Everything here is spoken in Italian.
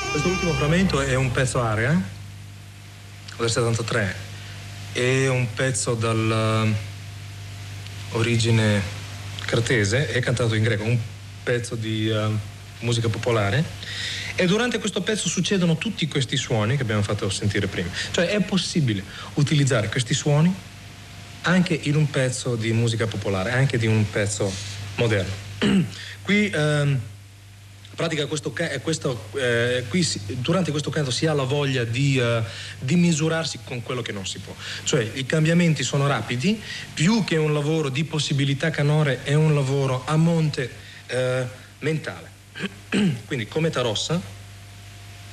Questo ultimo frammento è un pezzo aria del 73, è un pezzo dall'origine cartese, è cantato in greco, un pezzo di musica popolare, e durante questo pezzo succedono tutti questi suoni che abbiamo fatto sentire prima. Cioè è possibile utilizzare questi suoni anche in un pezzo di musica popolare, anche di un pezzo moderno. Qui pratica durante questo canto si ha la voglia di misurarsi con quello che non si può. Cioè i cambiamenti sono rapidi, più che un lavoro di possibilità canore è un lavoro a monte mentale. Quindi Cometa Rossa